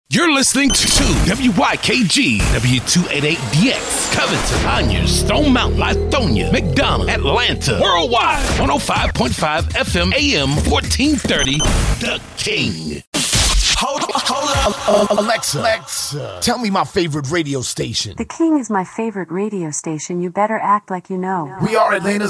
You're listening to WYKG W288DX, Covington, Conyers, Stone Mountain, Lithonia, McDonough, Atlanta, worldwide, 105.5 FM AM 1430, The King. Hold up. Alexa, tell me my favorite radio station. The King is my favorite radio station. You better act like you know. We are Atlanta's